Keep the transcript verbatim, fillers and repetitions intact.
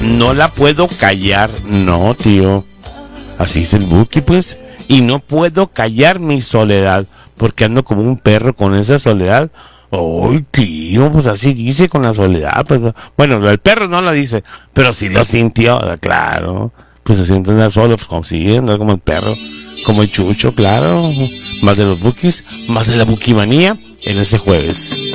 no la puedo callar. No, tío. Así es el Buki, pues. Y no puedo callar mi soledad, porque ando como un perro con esa soledad. Ay, tío, pues así dice con la soledad. Pues, bueno, el perro no lo dice, pero sí lo sintió, claro. Pues se siente andar solo, pues como sí, andar como el perro, como el Chucho, claro. Más de los Bukis, más de la Bukimanía en ese jueves.